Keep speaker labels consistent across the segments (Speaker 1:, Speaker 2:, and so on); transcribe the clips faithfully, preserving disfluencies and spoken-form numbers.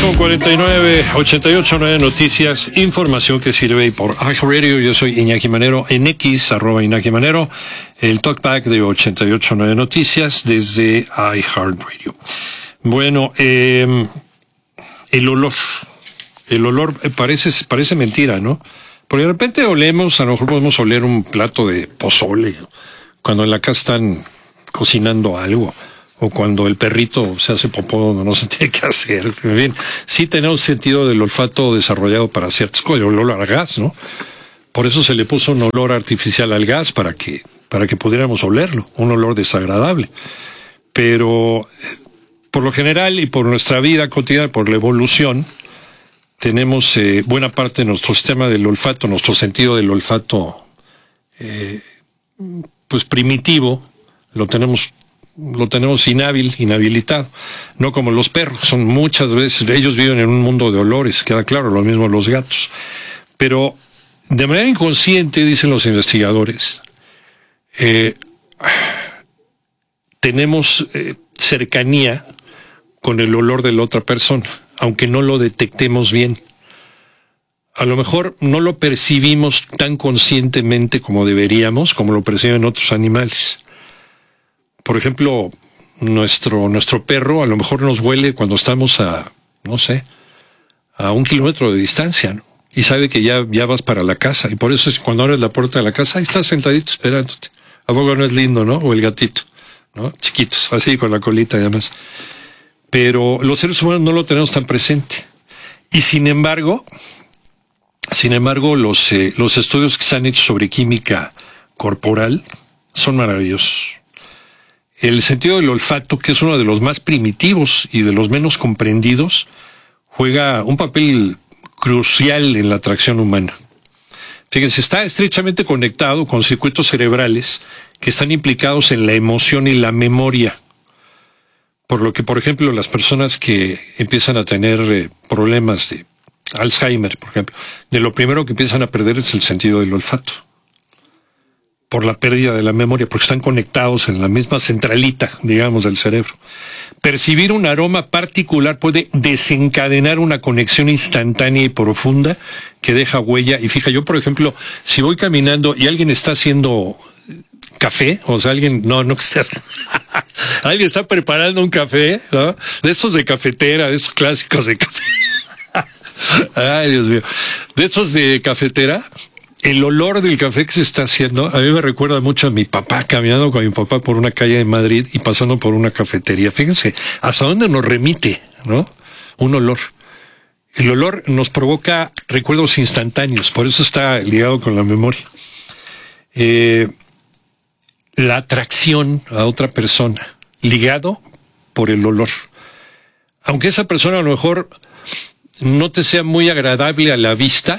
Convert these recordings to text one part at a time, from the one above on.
Speaker 1: con cuarenta y nueve, ochenta y ocho punto nueve Noticias, información que sirve por iHeartRadio. Yo soy Iñaki Manero, en X, arroba Iñaki Manero, el talkback de ochenta y ocho punto nueve Noticias desde iHeartRadio. Bueno, eh, el olor, el olor parece, parece mentira, ¿no? Porque de repente olemos, a lo mejor podemos oler un plato de pozole, cuando en la casa están cocinando algo, o cuando el perrito se hace popó donde no se tiene que hacer. En fin, sí tenemos sentido del olfato desarrollado para ciertas cosas, el olor al gas, ¿no? Por eso se le puso un olor artificial al gas, para que, para que pudiéramos olerlo, un olor desagradable. Pero por lo general y por nuestra vida cotidiana, por la evolución, tenemos eh, buena parte de nuestro sistema del olfato, nuestro sentido del olfato, eh, pues primitivo, lo tenemos lo tenemos inhábil, inhabilitado, no como los perros, son muchas veces, ellos viven en un mundo de olores, queda claro, lo mismo los gatos, pero de manera inconsciente, dicen los investigadores, eh, tenemos eh, cercanía con el olor de la otra persona, aunque no lo detectemos bien. A lo mejor no lo percibimos tan conscientemente como deberíamos, como lo perciben otros animales. Por ejemplo, nuestro, nuestro perro a lo mejor nos huele cuando estamos a, no sé, a un kilómetro de distancia, ¿no? Y sabe que ya, ya vas para la casa. Y por eso es cuando abres la puerta de la casa, ahí estás sentadito esperándote. ¿A poco no es lindo, no? O el gatito, ¿no? Chiquitos, así con la colita y demás. Pero los seres humanos no lo tenemos tan presente. Y sin embargo, sin embargo, los, eh, los estudios que se han hecho sobre química corporal son maravillosos. El sentido del olfato, que es uno de los más primitivos y de los menos comprendidos, juega un papel crucial en la atracción humana. Fíjense, está estrechamente conectado con circuitos cerebrales que están implicados en la emoción y la memoria. Por lo que, por ejemplo, las personas que empiezan a tener eh, problemas de Alzheimer, por ejemplo, de lo primero que empiezan a perder es el sentido del olfato, por la pérdida de la memoria, porque están conectados en la misma centralita, digamos, del cerebro. Percibir un aroma particular puede desencadenar una conexión instantánea y profunda que deja huella. Y fija, yo, por ejemplo, si voy caminando y alguien está haciendo café, o sea, alguien, no, no que esté haciendo, alguien está preparando un café, ¿no? De esos de cafetera, de esos clásicos de café. Ay, Dios mío. De esos de cafetera, el olor del café que se está haciendo, a mí me recuerda mucho a mi papá, caminando con mi papá por una calle de Madrid y pasando por una cafetería. Fíjense, hasta dónde nos remite, ¿no? Un olor. El olor nos provoca recuerdos instantáneos, por eso está ligado con la memoria. Eh, la atracción a otra persona, ligado por el olor. Aunque esa persona a lo mejor no te sea muy agradable a la vista,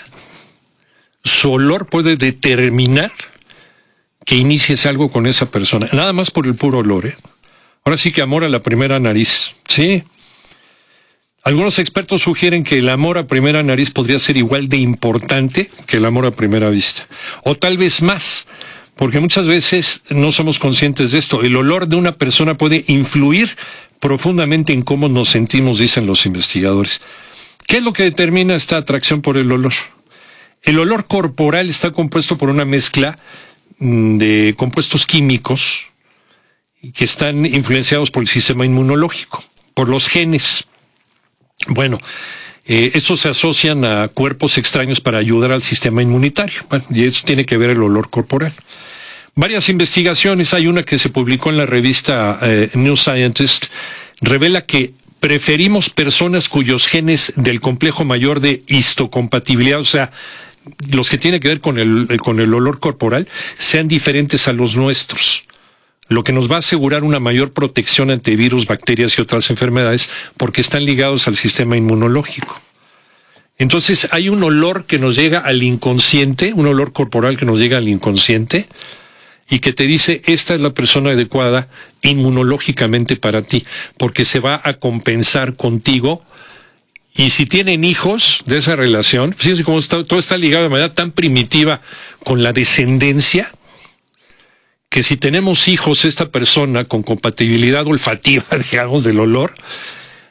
Speaker 1: su olor puede determinar que inicies algo con esa persona, nada más por el puro olor, ¿eh? Ahora sí que amor a la primera nariz, sí. Algunos expertos sugieren que el amor a primera nariz podría ser igual de importante que el amor a primera vista, o tal vez más, porque muchas veces no somos conscientes de esto. El olor de una persona puede influir profundamente en cómo nos sentimos, dicen los investigadores. ¿Qué es lo que determina esta atracción por el olor? El olor corporal está compuesto por una mezcla de compuestos químicos que están influenciados por el sistema inmunológico, por los genes. Bueno, eh, estos se asocian a cuerpos extraños para ayudar al sistema inmunitario. Bueno, y eso tiene que ver el olor corporal. Varias investigaciones, hay una que se publicó en la revista eh, New Scientist, revela que preferimos personas cuyos genes del complejo mayor de histocompatibilidad, o sea, los que tienen que ver con el, con el olor corporal, sean diferentes a los nuestros, lo que nos va a asegurar una mayor protección ante virus, bacterias y otras enfermedades, porque están ligados al sistema inmunológico. Entonces hay un olor que nos llega al inconsciente, un olor corporal que nos llega al inconsciente, y que te dice, esta es la persona adecuada inmunológicamente para ti, porque se va a compensar contigo. Y si tienen hijos de esa relación, fíjense cómo está, todo está ligado de manera tan primitiva con la descendencia, que si tenemos hijos, esta persona con compatibilidad olfativa, digamos, del olor,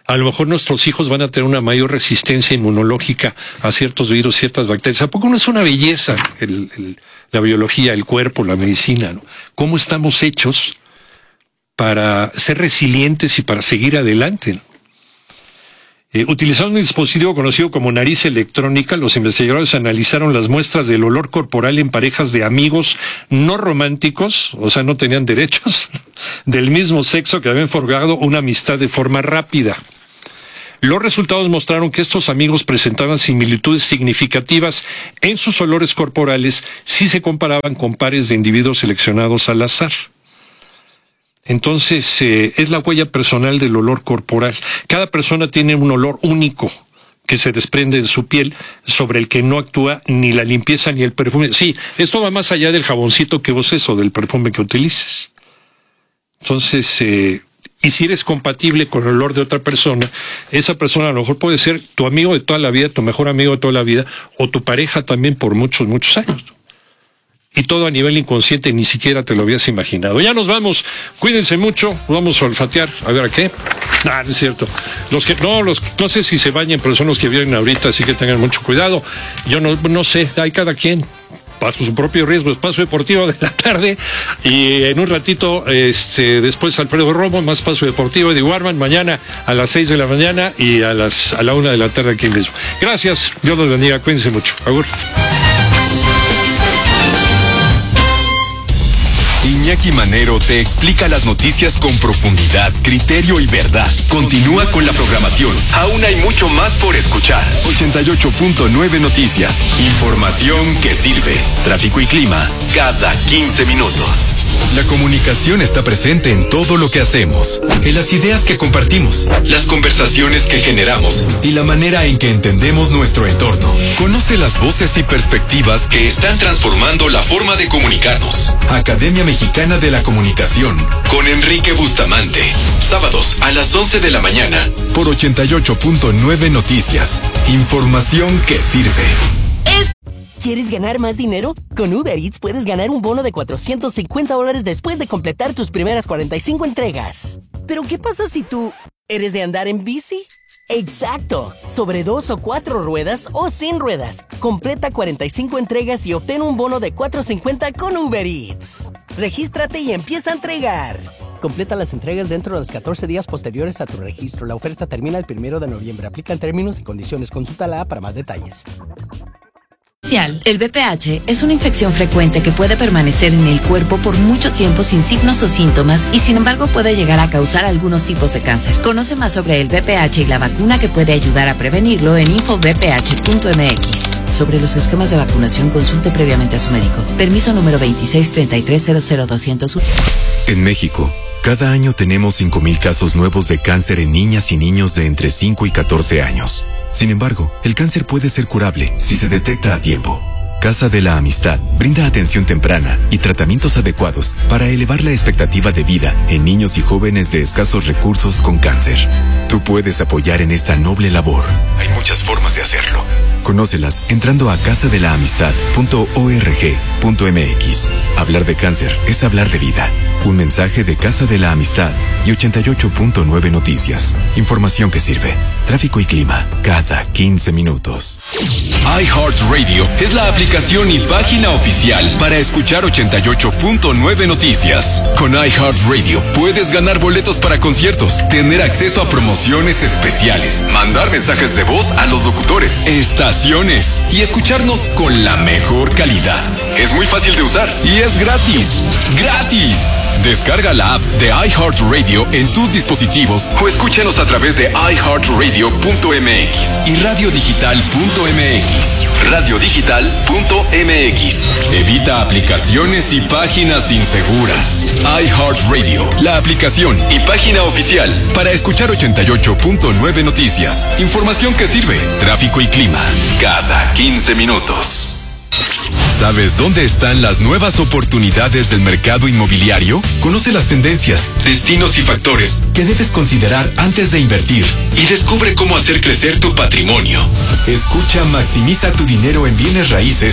Speaker 1: A lo mejor nuestros hijos van a tener una mayor resistencia inmunológica a ciertos virus, ciertas bacterias. ¿A poco no es una belleza el, el, la biología, el cuerpo, la medicina, ¿no? ¿Cómo estamos hechos para ser resilientes y para seguir adelante, ¿no? Eh, utilizando un dispositivo conocido como nariz electrónica, los investigadores analizaron las muestras del olor corporal en parejas de amigos no románticos, o sea, no tenían derechos, del mismo sexo que habían forjado una amistad de forma rápida. Los resultados mostraron que estos amigos presentaban similitudes significativas en sus olores corporales si se comparaban con pares de individuos seleccionados al azar. Entonces, eh, es la huella personal del olor corporal. Cada persona tiene un olor único que se desprende de su piel, sobre el que no actúa ni la limpieza ni el perfume. Sí, esto va más allá del jaboncito que uses o del perfume que utilices. Entonces, eh, y si eres compatible con el olor de otra persona, esa persona a lo mejor puede ser tu amigo de toda la vida, tu mejor amigo de toda la vida, o tu pareja también por muchos, muchos años. Y todo a nivel inconsciente, ni siquiera te lo habías imaginado. Ya nos vamos, cuídense mucho, vamos a olfatear, a ver a qué. Ah, no es cierto. Los que, no, los no sé si se bañen, pero son los que vienen ahorita, así que tengan mucho cuidado. Yo no, no sé, hay cada quien bajo su propio riesgo. Espacio Deportivo de la tarde, y en un ratito, este, después Alfredo Romo, más Espacio Deportivo, Eddie Warman, mañana a las seis de la mañana y a las a la una de la tarde aquí mismo. Gracias, Dios los bendiga, cuídense mucho. Agur.
Speaker 2: Iñaki Manero te explica las noticias con profundidad, criterio y verdad. Continúa con la programación. Aún hay mucho más por escuchar. ochenta y ocho punto nueve Noticias. Información que sirve. Tráfico y clima cada quince minutos. La comunicación está presente en todo lo que hacemos, en las ideas que compartimos, las conversaciones que generamos y la manera en que entendemos nuestro entorno. Conoce las voces y perspectivas que están transformando la forma de comunicarnos. Academia Mexicana de la Comunicación, con Enrique Bustamante. Sábados a las once de la mañana, por ochenta y ocho punto nueve Noticias. Información que sirve.
Speaker 3: ¿Quieres ganar más dinero? Con Uber Eats puedes ganar un bono de cuatrocientos cincuenta dólares después de completar tus primeras cuarenta y cinco entregas. ¿Pero qué pasa si tú eres de andar en bici? ¡Exacto! Sobre dos o cuatro ruedas o sin ruedas. Completa cuarenta y cinco entregas y obtén un bono de cuatrocientos cincuenta con Uber Eats. Regístrate y empieza a entregar. Completa las entregas dentro de los catorce días posteriores a tu registro. La oferta termina el primero de noviembre. Aplican términos y condiciones. Consulta la A para más detalles.
Speaker 4: El V P H es una infección frecuente que puede permanecer en el cuerpo por mucho tiempo sin signos o síntomas y sin embargo puede llegar a causar algunos tipos de cáncer. Conoce más sobre el V P H y la vacuna que puede ayudar a prevenirlo en info v p h punto m x. Sobre los esquemas de vacunación, consulte previamente a su médico. Permiso número veintiséis treinta y tres cero cero doscientos uno.
Speaker 2: En México, cada año tenemos cinco mil casos nuevos de cáncer en niñas y niños de entre cinco y catorce años. Sin embargo, el cáncer puede ser curable si se detecta a tiempo. Casa de la Amistad brinda atención temprana y tratamientos adecuados para elevar la expectativa de vida en niños y jóvenes de escasos recursos con cáncer. Tú puedes apoyar en esta noble labor. Hay muchas formas de hacerlo. Conócelas entrando a casa de la amistad punto org punto m x. Hablar de cáncer es hablar de vida. Un mensaje de Casa de la Amistad y ochenta y ocho punto nueve Noticias. Información que sirve. Tráfico y clima cada quince minutos. iHeartRadio es la aplicación y página oficial para escuchar ochenta y ocho punto nueve Noticias. Con iHeartRadio puedes ganar boletos para conciertos, tener acceso a promociones especiales, mandar mensajes de voz a los locutores, estaciones y escucharnos con la mejor calidad. Es muy fácil de usar y es gratis. ¡Gratis! Descarga la app de iHeartRadio en tus dispositivos o escúchanos a través de i heart radio punto m x y radio digital punto m x. radio digital punto m x. Evita aplicaciones y páginas inseguras. iHeartRadio, la aplicación y página oficial para escuchar ochenta y ocho punto nueve Noticias. Información que sirve. Tráfico y clima cada quince minutos. ¿Sabes dónde están las nuevas oportunidades del mercado inmobiliario? Conoce las tendencias, destinos y factores que debes considerar antes de invertir y descubre cómo hacer crecer tu patrimonio. Escucha Maximiza tu dinero en bienes raíces